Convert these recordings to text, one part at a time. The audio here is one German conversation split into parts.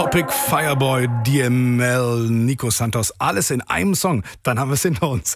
Topic, Fireboy, DML, Nico Santos, alles in einem Song. Dann haben wir es hinter uns.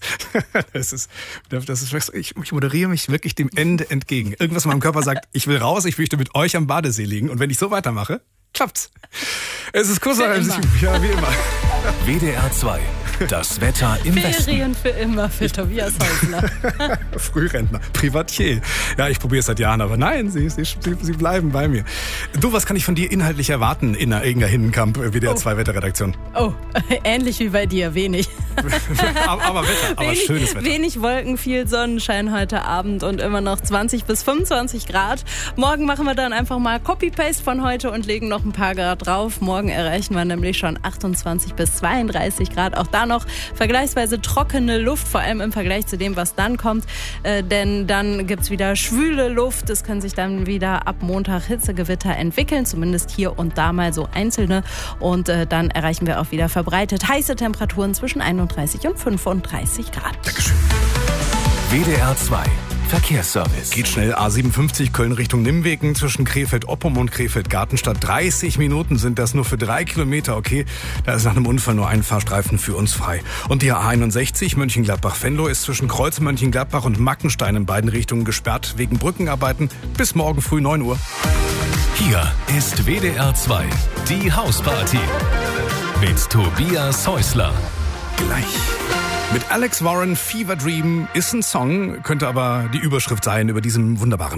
Ich moderiere mich wirklich dem Ende entgegen. Irgendwas in meinem Körper sagt, ich will raus, ich möchte mit euch am Badesee liegen. Und wenn ich so weitermache, klappt's. Es ist kurz nach einem Sieg. Ja, wie immer. WDR 2. Das Wetter im Westen. Ferien für immer für Tobias Häusler. Frührentner, Privatier. Ja, ich probiere es seit Jahren, aber nein, sie bleiben bei mir. Du, was kann ich von dir inhaltlich erwarten in der Inga Hinnenkamp, WDR 2 Wetterredaktion? Oh, ähnlich wie bei dir, wenig. aber Wetter, aber schönes Wetter. Wenig Wolken, viel Sonnenschein heute Abend und immer noch 20 bis 25 Grad. Morgen machen wir dann einfach mal Copy-Paste von heute und legen noch ein paar Grad drauf. Morgen erreichen wir nämlich schon 28 bis 32 Grad. Auch da noch vergleichsweise trockene Luft, vor allem im Vergleich zu dem, was dann kommt. Denn dann gibt's wieder schwüle Luft. Es können sich dann wieder ab Montag Hitzegewitter entwickeln, zumindest hier und da mal so einzelne. Und dann erreichen wir auch wieder verbreitet heiße Temperaturen zwischen 31 und 35 Grad. Dankeschön. WDR 2. Verkehrsservice. Geht schnell. A57 Köln Richtung Nimwegen zwischen Krefeld-Oppum und Krefeld-Gartenstadt. 30 Minuten sind das nur für 3 Kilometer. Okay, da ist nach einem Unfall nur ein Fahrstreifen für uns frei. Und die A61 Mönchengladbach-Venlo ist zwischen Kreuz Mönchengladbach und Mackenstein in beiden Richtungen gesperrt wegen Brückenarbeiten bis morgen früh 9 Uhr. Hier ist WDR 2. Die Hausparty. Mit Tobias Häusler. Gleich. Mit Alex Warren, Fever Dream ist ein Song, könnte aber die Überschrift sein über diesem wunderbaren